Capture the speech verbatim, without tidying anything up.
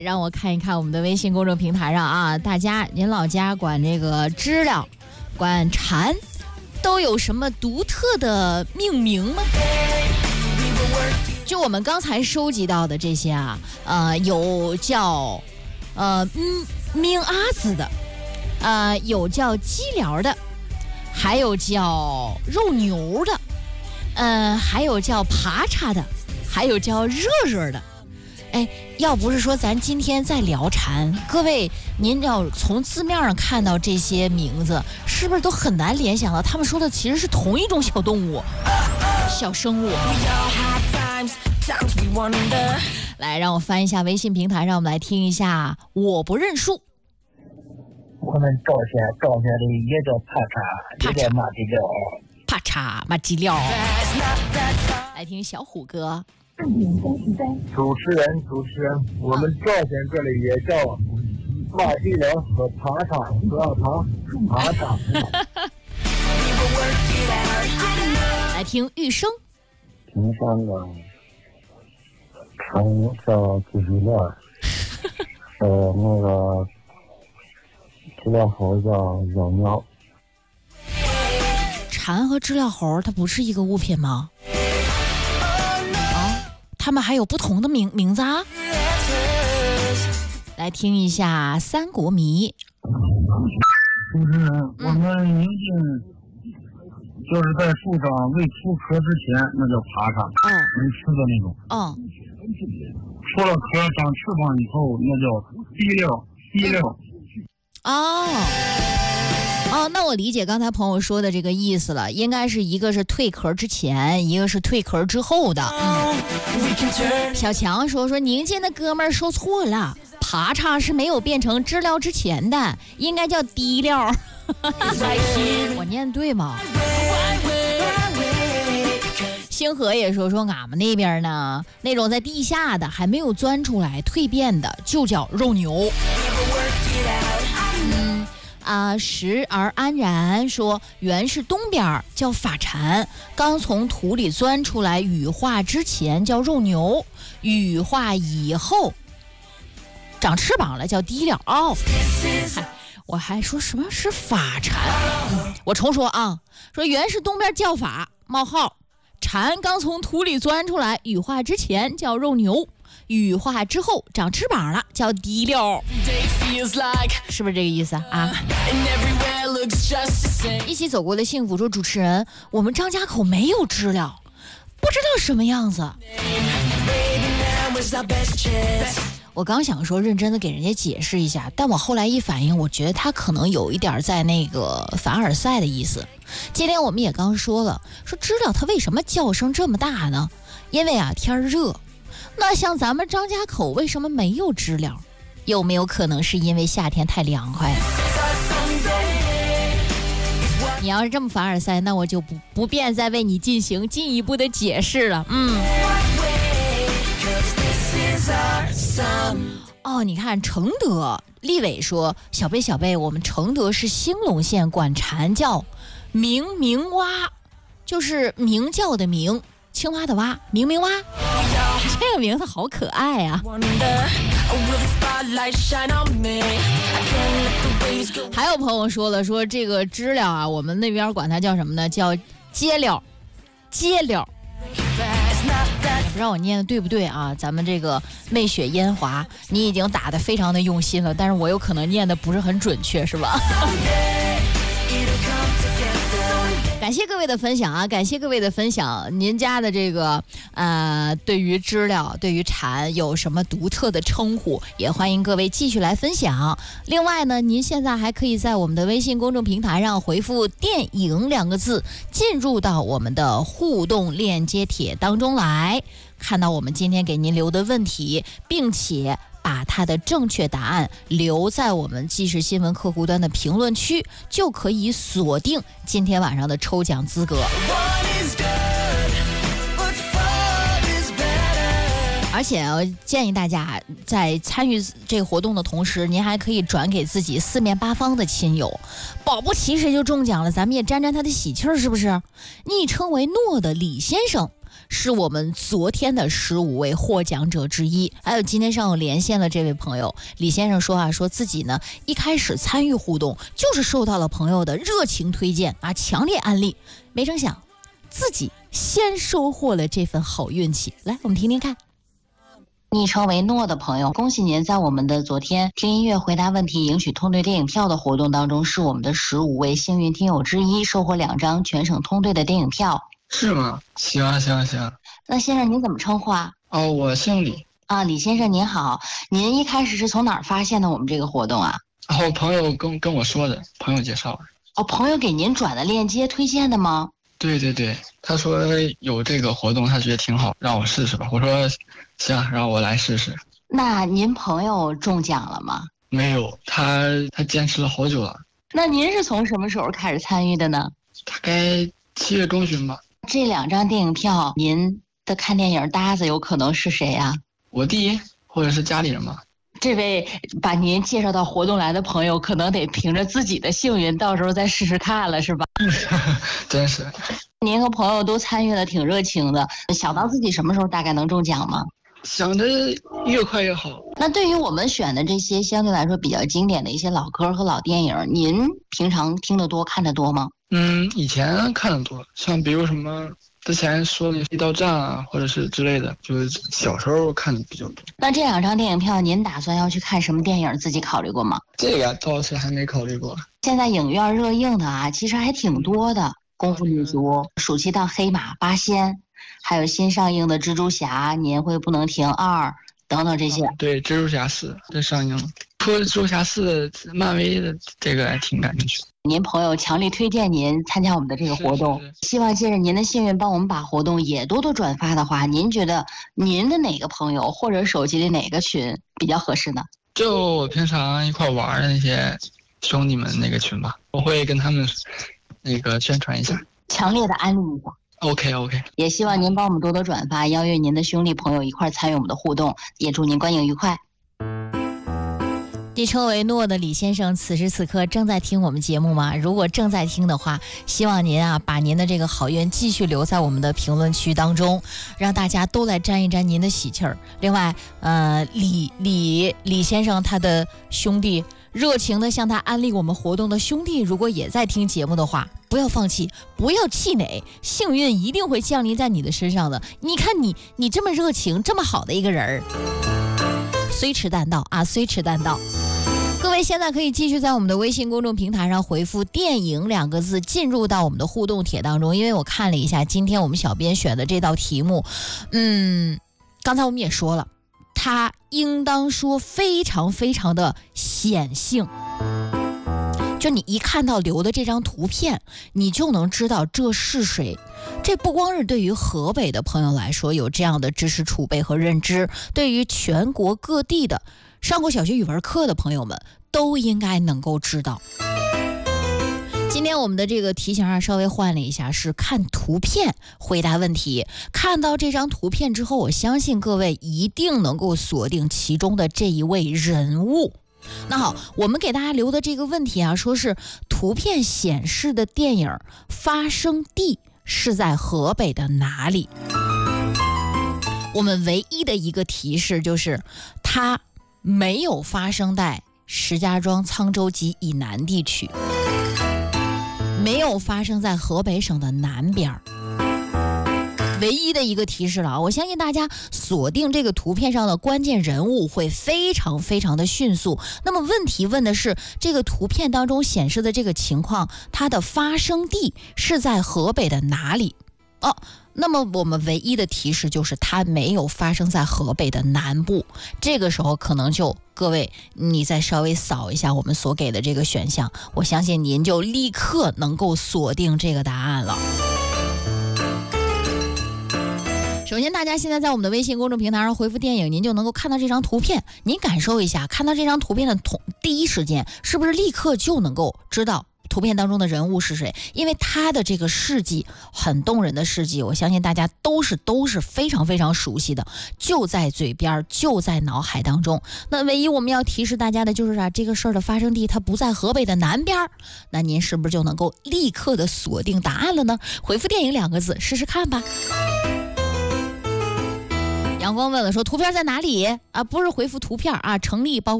让我看一看我们的微信公众平台上啊，大家您老家管这个知了、管蝉都有什么独特的命名吗？就我们刚才收集到的这些啊，呃，有叫呃嗯命阿子的，呃，有叫鸡寮的，还有叫肉牛的，呃，还有叫爬叉的，还有叫热热的。哎，要不是说咱今天在聊蝉，各位您要从字面上看到这些名字，是不是都很难联想到他们说的其实是同一种小动物、小生物？来，让我翻一下微信平台，让我们来听一下我不认输。 我们赵县赵县里也叫帕叉，也叫马鸡料。 帕叉马鸡料。来听小虎哥。 主持人，主持人，我们赵县这里也叫马鸡料和爬叉，和爬爬叉。 来听玉生。 平山的成叫鸡鸡料，呃，那个知了猴叫鸟鸟。 蝉和知了猴它不是一个物品吗？他们还有不同的名名字啊！来听一下《三国迷》。 就是我们宁晋，就是在树上未出壳之前，那叫爬叉， 嗯， 能吃的那种。 嗯。 出了壳长翅膀以后，那叫滴料，滴料。 哦。哦，那我理解刚才朋友说的这个意思了，应该是一个是蜕壳之前，一个是蜕壳之后的。嗯、小强说说宁晋的哥们儿说错了，爬叉是没有变成知了之前的，应该叫滴料。我念对吗？星河也说说俺们那边呢，那种在地下的还没有钻出来蜕变的，就叫肉牛。嗯。啊，时而安然说，原是东边叫法蝉，刚从土里钻出来，羽化之前叫肉牛，羽化以后长翅膀了叫滴料。哦，我还说什么是法蝉、嗯、我重说啊，说原是东边叫法冒号蝉刚从土里钻出来，羽化之前叫肉牛，羽化之后长翅膀了叫滴料，是不是这个意思啊？一起走过的幸福说，主持人，我们张家口没有知了，不知道什么样子。我刚想说认真的给人家解释一下，但我后来一反应，我觉得他可能有一点在那个凡尔赛的意思。今天我们也刚说了，说知了它为什么叫声这么大呢？因为啊天热。那像咱们张家口为什么没有知了？有没有可能是因为夏天太凉快了？你要是这么凡尔赛，那我就不不便再为你进行进一步的解释了。嗯。哦，你看承德立伟说，小贝小贝，我们承德市兴隆县管蝉叫鸣鸣蛙，就是鸣叫的鸣，青蛙的蛙，鸣鸣蛙。这个名字好可爱啊！还有朋友说了，说这个知了啊，我们那边管它叫什么呢？叫接了，接了。不知道我念的对不对啊？咱们这个媚雪烟华，你已经打得非常的用心了，但是我有可能念的不是很准确，是吧？感谢各位的分享啊！感谢各位的分享。您家的这个呃，对于知了、对于蝉有什么独特的称呼？也欢迎各位继续来分享。另外呢，您现在还可以在我们的微信公众平台上回复"电影"两个字，进入到我们的互动链接帖当中来，看到我们今天给您留的问题，并且把它的正确答案留在我们即时新闻客户端的评论区，就可以锁定今天晚上的抽奖资格。而且我建议大家在参与这个活动的同时，您还可以转给自己四面八方的亲友，保不齐谁就中奖了，咱们也沾沾他的喜气儿，是不是？昵称为诺的李先生是我们昨天的十五位获奖者之一。还有今天上午连线了这位朋友李先生说啊，说自己呢一开始参与互动就是受到了朋友的热情推荐啊，强烈安利，没成想自己先收获了这份好运气。来，我们听听看。 昵称为诺的朋友，恭喜您在我们的昨天听音乐回答问题赢取通兑电影票的活动当中，是我们的十五位幸运听友之一，收获两张全省通兑的电影票。 是吗？行啊行啊行啊。 那先生您怎么称呼啊？ 哦，我姓李。 啊，李先生您好，您一开始是从哪儿发现的我们这个活动啊？ 然后朋友跟跟我说的，朋友介绍的。 哦，朋友给您转的链接推荐的吗？ 对对对，他说有这个活动，他觉得挺好，让我试试吧。我说行，让我来试试。 那您朋友中奖了吗？ 没有，他他坚持了好久了。 那您是从什么时候开始参与的呢？ 大概七月中旬吧。 这两张电影票，您的看电影搭子有可能是谁呀？ 我弟或者是家里人吧。 这位把您介绍到活动来的朋友，可能得凭着自己的幸运，到时候再试试看了，是吧？ 真是。 您和朋友都参与了，挺热情的。想到自己什么时候大概能中奖吗？ 想着越快越好。 那对于我们选的这些相对来说比较经典的一些老歌和老电影，您平常听得多、看得多吗？ 嗯，以前看得多，像比如什么之前说的《一道战》啊，或者是之类的，就是小时候看的比较多。 那这两张电影票，您打算要去看什么电影？自己考虑过吗？ 这个倒是还没考虑过。 现在影院热映的啊，其实还挺多的，《功夫女足》、暑期档《黑马》、《八仙》，还有新上映的《蜘蛛侠》、《年会不能停二》等等这些。 嗯、对，蜘蛛侠四这上映了。说蜘蛛侠四，漫威的这个还挺感兴趣。 您朋友强力推荐您参加我们的这个活动， 是是是， 希望借着您的幸运帮我们把活动也多多转发的话，您觉得您的哪个朋友或者手机里哪个群比较合适呢？ 就我平常一块玩的那些兄弟们那个群吧，我会跟他们那个宣传一下， 强烈的安利一下。 OK OK， 也希望您帮我们多多转发，邀约您的兄弟朋友一块参与我们的互动，也祝您观影愉快。 昵称为诺的李先生，此时此刻正在听我们节目吗？如果正在听的话，希望您啊把您的这个好运继续留在我们的评论区当中，让大家都来沾一沾您的喜气儿。另外，呃，李李李先生他的兄弟热情的向他安利我们活动的兄弟，如果也在听节目的话，不要放弃，不要气馁，幸运一定会降临在你的身上的。你看你你这么热情，这么好的一个人儿，虽迟但到啊，虽迟但到。各位现在可以继续在我们的微信公众平台上回复电影两个字，进入到我们的互动帖当中。因为我看了一下今天我们小编选的这道题目，嗯，刚才我们也说了，它应当说非常非常的显性，就你一看到留的这张图片，你就能知道这是谁。这不光是对于河北的朋友来说有这样的知识储备和认知，对于全国各地的上过小学语文课的朋友们都应该能够知道。今天我们的这个题型啊稍微换了一下，是看图片回答问题。看到这张图片之后，我相信各位一定能够锁定其中的这一位人物。那好，我们给大家留的这个问题啊，说是图片显示的电影发生地是在河北的哪里？我们唯一的一个提示就是它没有发生在石家庄、沧州及以南地区，没有发生在河北省的南边。唯一的一个提示了啊！我相信大家锁定这个图片上的关键人物会非常非常的迅速。那么问题问的是这个图片当中显示的这个情况，它的发生地是在河北的哪里？哦，那么我们唯一的提示就是它没有发生在河北的南部。这个时候可能就各位你再稍微扫一下我们所给的这个选项，我相信您就立刻能够锁定这个答案了。首先大家现在在我们的微信公众平台上回复电影，您就能够看到这张图片，您感受一下看到这张图片的同第一时间是不是立刻就能够知道图片当中的人物是谁？因为他的这个事迹很动人的事迹，我相信大家都是都是非常非常熟悉的，就在嘴边，就在脑海当中。那唯一我们要提示大家的就是啊，这个事儿的发生地它不在河北的南边，那您是不是就能够立刻的锁定答案了呢？回复电影两个字试试看吧。 阳光问了说图片在哪里啊？不是回复图片啊，成立包括。